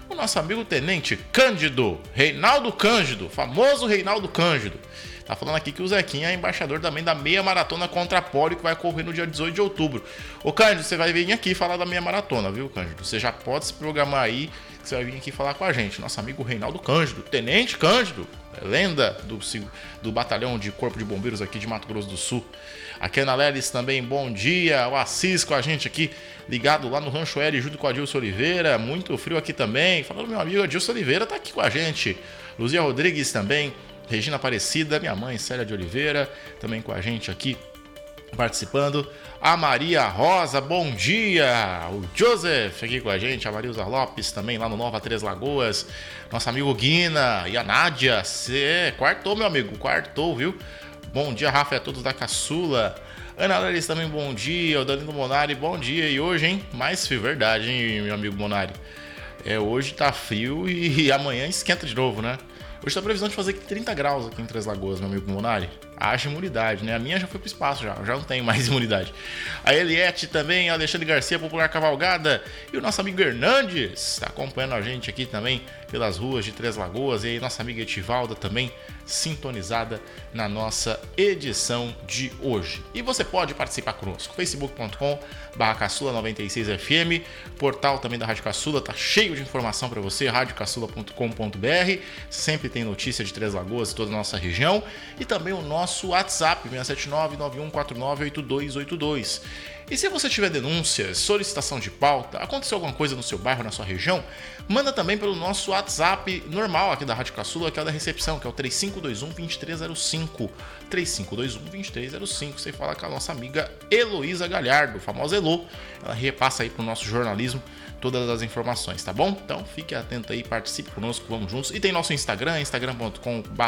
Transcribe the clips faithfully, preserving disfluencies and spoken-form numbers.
o nosso amigo Tenente Cândido, Reinaldo Cândido, famoso Reinaldo Cândido. Tá falando aqui que o Zequinha é embaixador também da meia maratona contra a polio que vai ocorrer no dia dezoito de outubro. Ô Cândido, você vai vir aqui falar da meia maratona, viu, Cândido? Você já pode se programar aí, que você vai vir aqui falar com a gente. Nosso amigo Reinaldo Cândido, Tenente Cândido, lenda do, do batalhão de Corpo de Bombeiros aqui de Mato Grosso do Sul. A Kena Lelis também, bom dia. O Assis com a gente aqui, ligado lá no Rancho L, junto com a Dilson Oliveira. Muito frio aqui também. Falando meu amigo, a Dilson Oliveira tá aqui com a gente. Luzia Rodrigues também. Regina Aparecida, minha mãe Célia de Oliveira, também com a gente aqui participando. A Maria Rosa, bom dia. O Joseph aqui com a gente. A Marilza Lopes também lá no Nova Três Lagoas. Nosso amigo Guina e a Nádia. Cê quartou, meu amigo, quartou, viu? Bom dia, Rafa, e a todos da Caçula. Ana Leris também, bom dia. O Danilo Monari, bom dia. E hoje, hein? Mais frio, verdade, hein, meu amigo Monari? É, hoje tá frio e amanhã esquenta de novo, né? Hoje tá a previsão de fazer trinta graus aqui em Três Lagoas, meu amigo Monari. Haja imunidade, né? A minha já foi pro espaço, já, já não tenho mais imunidade. A Eliette também, a Alexandre Garcia, Popular Cavalgada. E o nosso amigo Hernandes tá acompanhando a gente aqui também pelas ruas de Três Lagoas. E aí nossa amiga Etivalda também sintonizada na nossa edição de hoje. E você pode participar conosco, facebook ponto com barra caçula noventa e seis F M, portal também da Rádio Caçula, tá cheio de informação para você, rádio caçula ponto com ponto b r, sempre tem notícia de Três Lagoas e toda a nossa região, e também o nosso WhatsApp, seis sete nove, nove um quatro nove, oito dois oito dois. E se você tiver denúncias, solicitação de pauta, aconteceu alguma coisa no seu bairro, na sua região, manda também pelo nosso WhatsApp normal aqui da Rádio Caçula, que é o da recepção, que é o três cinco dois um, dois três zero cinco. três cinco dois um, dois três zero cinco. Você fala com a nossa amiga Heloísa Galhardo, famosa Elo. Ela repassa aí pro nosso jornalismo todas as informações, tá bom? Então fique atento aí, participe conosco, vamos juntos. E tem nosso Instagram, instagram ponto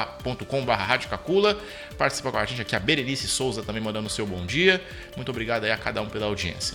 com barra rádio cacula. Participa com a gente aqui, a Berenice Souza também mandando o seu bom dia. Muito obrigado aí a cada um pela audiência.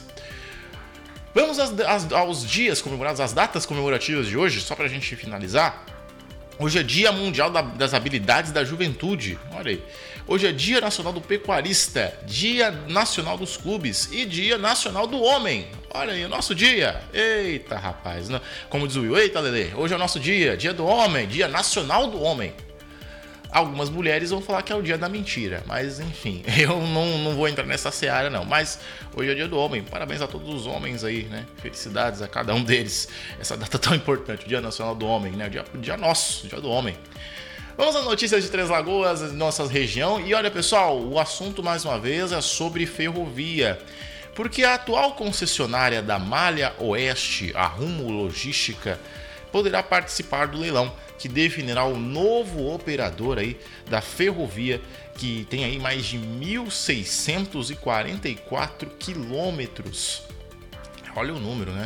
Vamos às, às, aos dias comemorados, às datas comemorativas de hoje, só pra gente finalizar. Hoje é Dia Mundial da, das Habilidades da Juventude, olha aí. Hoje é Dia Nacional do Pecuarista, Dia Nacional dos Clubes e Dia Nacional do Homem. Olha aí, o nosso dia. Eita, rapaz. Não. Como diz o Will, eita, Lelê. Hoje é o nosso dia, Dia do Homem, Dia Nacional do Homem. Algumas mulheres vão falar que é o dia da mentira, mas enfim, eu não, não vou entrar nessa seara não. Mas hoje é o Dia do Homem, parabéns a todos os homens aí, né? Felicidades a cada um deles. Essa data tão importante, o Dia Nacional do Homem, né? O dia, o dia nosso, o Dia do Homem. Vamos às notícias de Três Lagoas, nossa região. E olha, pessoal, o assunto mais uma vez é sobre ferrovia. Porque a atual concessionária da Malha Oeste, a Rumo Logística, poderá participar do leilão que definirá o novo operador aí da ferrovia, que tem aí mais de mil seiscentos e quarenta e quatro quilômetros. Olha o número, né?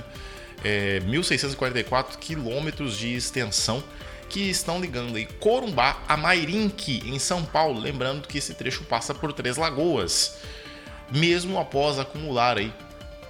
É, mil seiscentos e quarenta e quatro quilômetros de extensão que estão ligando aí Corumbá a Mairinque, em São Paulo. Lembrando que esse trecho passa por Três Lagoas. Mesmo após acumular aí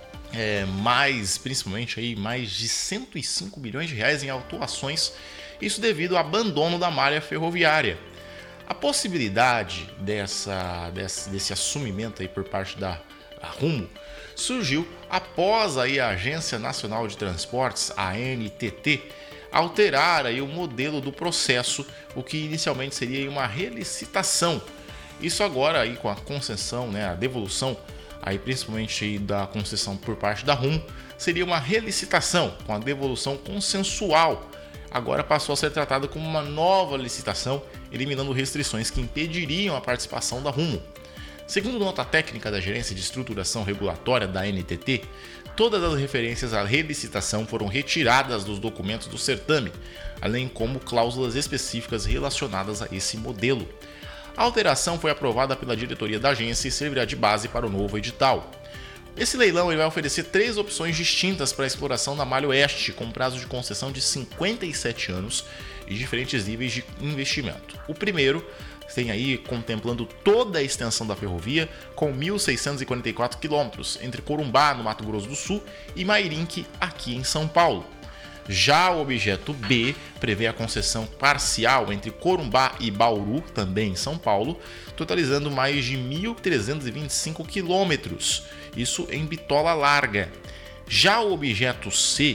É, mais, principalmente aí, mais de cento e cinco milhões de reais em autuações, isso devido ao abandono da malha ferroviária. A possibilidade dessa, desse, desse assumimento aí por parte da Rumo surgiu após aí a Agência Nacional de Transportes, a A N T T, alterar aí o modelo do processo, o que inicialmente seria uma relicitação. Isso agora aí com a concessão, né, a devolução aí principalmente aí da concessão por parte da Rumo, seria uma relicitação com a devolução consensual. Agora passou a ser tratada como uma nova licitação, eliminando restrições que impediriam a participação da Rumo. Segundo nota técnica da Gerência de Estruturação Regulatória da A N T T, todas as referências à relicitação foram retiradas dos documentos do certame, além como cláusulas específicas relacionadas a esse modelo. A alteração foi aprovada pela diretoria da agência e servirá de base para o novo edital. Esse leilão ele vai oferecer três opções distintas para a exploração da Malha Oeste, com prazo de concessão de cinquenta e sete anos e diferentes níveis de investimento. O primeiro tem aí contemplando toda a extensão da ferrovia, com mil seiscentos e quarenta e quatro quilômetros, entre Corumbá, no Mato Grosso do Sul, e Mairinque, aqui em São Paulo. Já o objeto B prevê a concessão parcial entre Corumbá e Bauru, também em São Paulo, totalizando mais de mil trezentos e vinte e cinco quilômetros, isso em bitola larga. Já o objeto C